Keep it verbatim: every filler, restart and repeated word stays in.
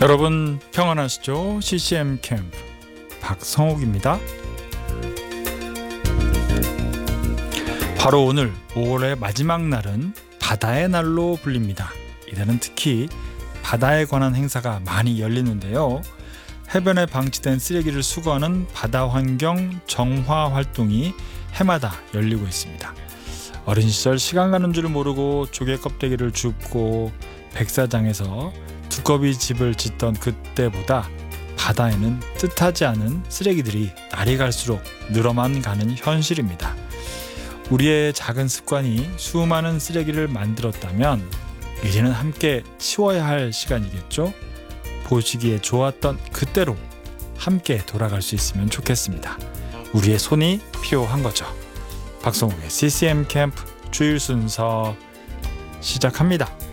여러분 평안하시죠? 씨씨엠 캠프 박성욱입니다. 바로 오늘 오월의 마지막 날은 바다의 날로 불립니다. 이날은 특히 바다에 관한 행사가 많이 열리는데요. 해변에 방치된 쓰레기를 수거하는 바다환경 정화 활동이 해마다 열리고 있습니다. 어린 시절 시간 가는 줄 모르고 조개 껍데기를 줍고 백사장에서 두꺼비 집을 짓던 그때보다 바다에는 뜻하지 않은 쓰레기들이 날이 갈수록 늘어만 가는 현실입니다. 우리의 작은 습관이 수많은 쓰레기를 만들었다면 이제는 함께 치워야 할 시간이겠죠? 보시기에 좋았던 그때로 함께 돌아갈 수 있으면 좋겠습니다. 우리의 손이 필요한 거죠. 박성욱의 씨씨엠 캠프 주일 순서 시작합니다.